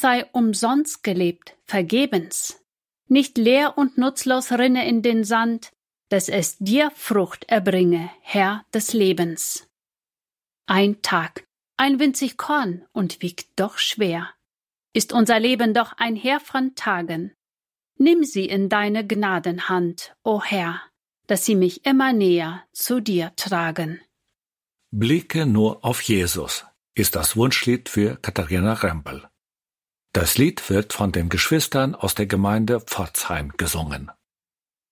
sei umsonst gelebt, vergebens. Nicht leer und nutzlos rinne in den Sand, dass es dir Frucht erbringe, Herr des Lebens. Ein Tag, ein winzig Korn und wiegt doch schwer. Ist unser Leben doch ein Heer von Tagen. Nimm sie in deine Gnadenhand, o Herr, dass sie mich immer näher zu dir tragen. Blicke nur auf Jesus ist das Wunschlied für Katharina Rempel. Das Lied wird von den Geschwistern aus der Gemeinde Pforzheim gesungen.